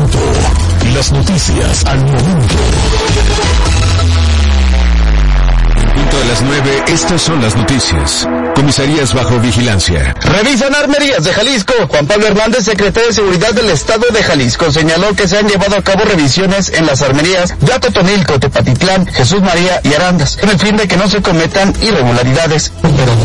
minuto. Las noticias al momento. Punto de las 9, estas son las noticias. Comisarías bajo vigilancia. Revisan armerías de Jalisco. Juan Pablo Hernández, secretario de Seguridad del Estado de Jalisco, señaló que se han llevado a cabo revisiones en las armerías de Atotonilco, Tepatitlán, Jesús María y Arandas, con el fin de que no se cometan irregularidades. Pero